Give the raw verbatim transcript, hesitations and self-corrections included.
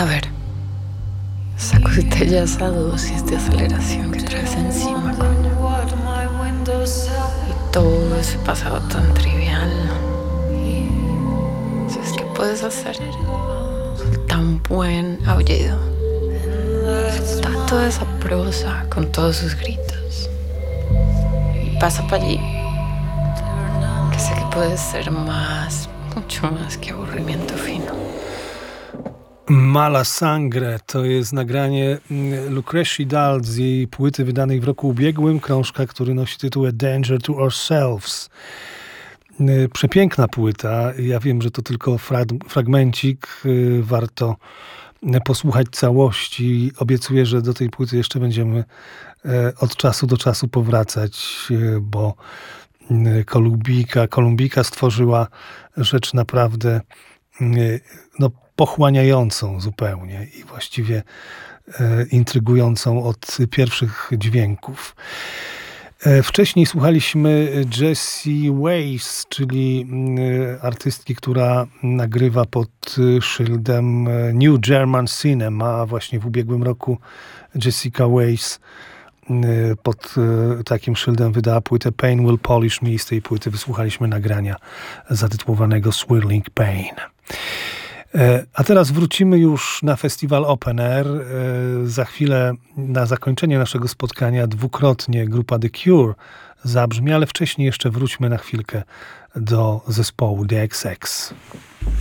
A ver, sacudite ya esa dosis de aceleración que traes encima, coño. Y todo ese pasado tan trivial. ¿Sabes qué puedes hacer? Solta un buen aullido. Solta toda esa prosa con todos sus gritos. Y pasa para allí. Que sé que puede ser más, mucho más que aburrimiento fino. Mala Sangre to jest nagranie Lucrecji Dalt z jej płyty wydanej w roku ubiegłym, krążka, który nosi tytuł A Danger to Ourselves. Przepiękna płyta. Ja wiem, że to tylko frag- fragmencik. Warto posłuchać całości. Obiecuję, że do tej płyty jeszcze będziemy od czasu do czasu powracać, bo Kolumbijka, Kolumbijka stworzyła rzecz naprawdę no, pochłaniającą zupełnie i właściwie e, intrygującą od pierwszych dźwięków. E, wcześniej słuchaliśmy Jessie Weiss, czyli e, artystki, która nagrywa pod szyldem New German Cinema, a właśnie w ubiegłym roku Jessica Weiss e, pod e, takim szyldem wydała płytę Pain Will Polish Me. Z tej płyty wysłuchaliśmy nagrania zatytułowanego Swirling Pain. A teraz wrócimy już na festiwal Open Air. Za chwilę na zakończenie naszego spotkania dwukrotnie grupa The Cure zabrzmi, ale wcześniej jeszcze wróćmy na chwilkę do zespołu The X X.